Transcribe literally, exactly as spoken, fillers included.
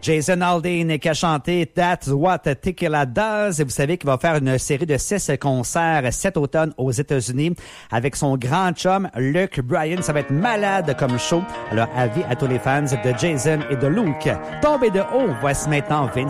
Jason Aldean qui a chanté That's What Tequila Does. Et vous savez qu'il va faire une série de six concerts cet automne aux États-Unis avec son grand chum Luke Bryan. Ça va être malade comme show. Alors, avis à tous les fans de Jason et de Luke. Tombé de haut, voici maintenant Vince